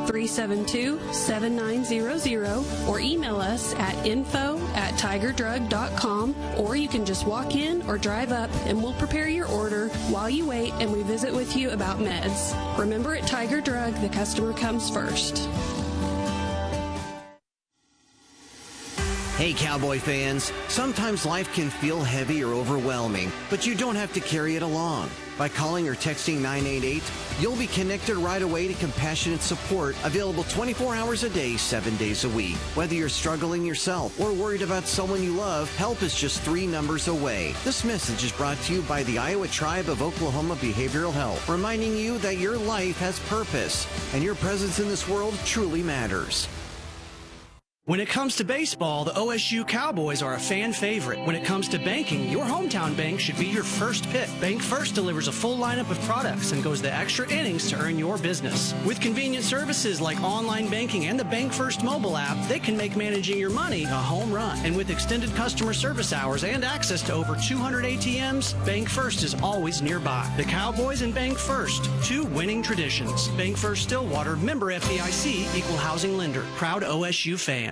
372-7900 or email us at info@tigerdrug.com, or you can just walk in or drive up and we'll prepare your order while you wait and we visit with you about meds. Remember, at Tiger Drug, the customer comes first. Hey Cowboy fans, sometimes life can feel heavy or overwhelming, but you don't have to carry it along. By calling or texting 988, you'll be connected right away to compassionate support available 24 hours a day, 7 days a week. Whether you're struggling yourself or worried about someone you love, help is just 3 numbers away. This message is brought to you by the Iowa Tribe of Oklahoma Behavioral Health, reminding you that your life has purpose and your presence in this world truly matters. When it comes to baseball, the OSU Cowboys are a fan favorite. When it comes to banking, your hometown bank should be your first pick. Bank First delivers a full lineup of products and goes the extra innings to earn your business. With convenient services like online banking and the Bank First mobile app, they can make managing your money a home run. And with extended customer service hours and access to over 200 ATMs, Bank First is always nearby. The Cowboys and Bank First, 2 winning traditions. Bank First Stillwater, member FDIC, equal housing lender. Proud OSU fan.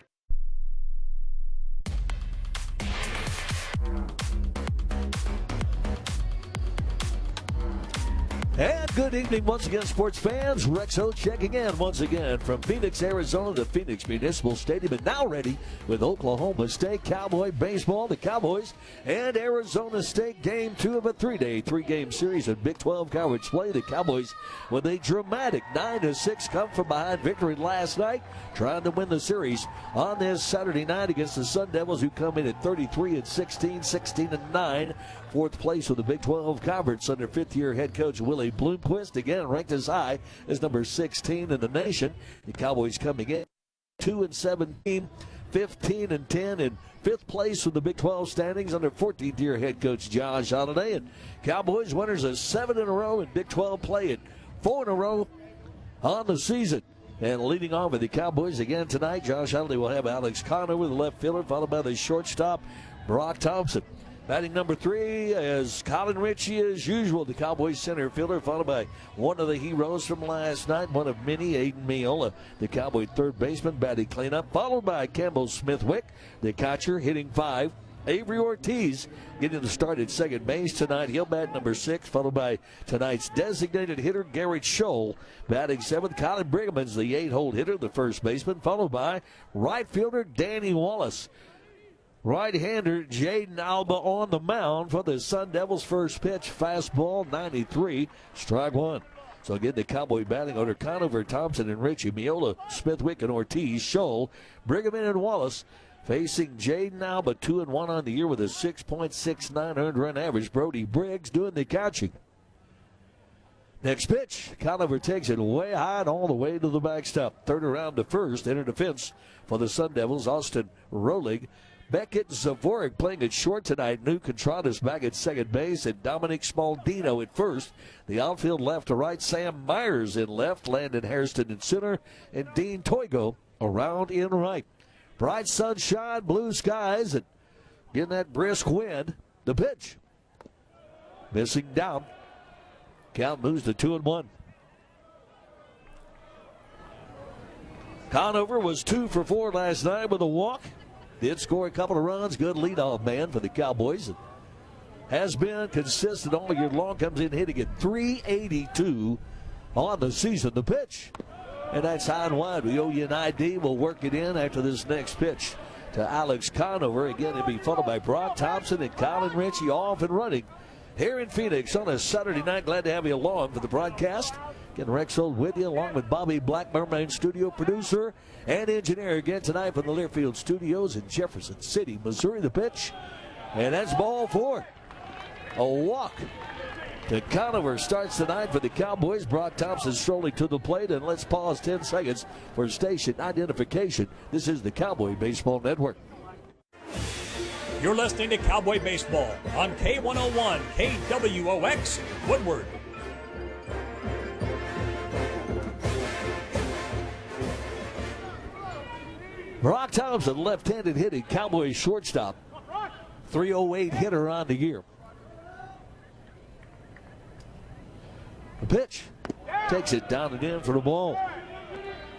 And good evening once again, sports fans. Rexo checking in once again from Phoenix, Arizona to Phoenix Municipal Stadium, and now ready with Oklahoma State Cowboy baseball. The Cowboys and Arizona State game 2 of a 3-game series of Big 12 Conference play. The Cowboys with a dramatic 9-6 come from behind victory last night, trying to win the series on this Saturday night against the Sun Devils, who come in at 33-16, 16-9. 4th place with the Big 12 Conference under 5th-year head coach Willie Bloomquist, again ranked as high as number 16 in the nation. The Cowboys coming in 2-17, 15-10, and 5th place with the Big 12 standings under 14th-year head coach Josh Holliday. And Cowboys winners of 7 in a row in Big 12 play and 4 in a row on the season. And leading off with the Cowboys again tonight, Josh Holliday will have Alex Conover, the left fielder, followed by the shortstop Brock Thompson. Batting number 3 is Colin Ritchie as usual, the Cowboys center fielder, followed by one of the heroes from last night, one of many, Aiden Miola, the Cowboy third baseman, batting cleanup, followed by Campbell Smithwick, the catcher, hitting 5. Avery Ortiz getting the start at second base tonight. He'll bat number 6, followed by tonight's designated hitter, Garrett Scholl, batting 7th. Colin Brigham's the 8-hole hitter, the first baseman, followed by right fielder Danny Wallace. Right-hander Jaden Alba on the mound for the Sun Devils. First pitch, fastball, 93, strike 1. So again, the Cowboy batting order: Conover, Thompson, and Ritchie, Miola, Smithwick, and Ortiz, Scholl, Brigham, and Wallace. Facing Jaden Alba, 2-1 on the year with a 6.69 earned run average. Brody Briggs doing the catching. Next pitch, Conover takes it way high and all the way to the backstop. Third around to first, enter defense for the Sun Devils, Austin Rolig. Beckett Zavorik playing at short tonight. New Contradas back at second base, and Dominic Smaldino at first. The outfield left to right, Sam Myers in left, Landon Hairston in center, and Dean Toigo around in right. Bright sunshine, blue skies, and getting that brisk wind. The pitch. Missing down. Count moves to 2-1. Conover was 2 for 4 last night with a walk. Did score a couple of runs. Good leadoff man for the Cowboys. And has been consistent all year long. Comes in hitting at .382 on the season. The pitch. And that's high and wide. We owe you an ID. We'll work it in after this next pitch to Alex Conover. Again, it'll be followed by Brock Thompson and Colin Ritchie off and running here in Phoenix on a Saturday night. Glad to have you along for the broadcast. Again, Rex Old with you, along with Bobby Blackburn, main studio producer and engineer, again tonight from the Learfield Studios in Jefferson City, Missouri. The pitch, and that's ball 4. A walk to Conover starts tonight for the Cowboys. Brock Thompson strolling to the plate, and let's pause 10 seconds for station identification. This is the Cowboy Baseball Network. You're listening to Cowboy Baseball on K101 KWOX Woodward. Brock Thompson, left-handed hitting Cowboys shortstop. 308 hitter on the year. The pitch takes it down and in for the ball.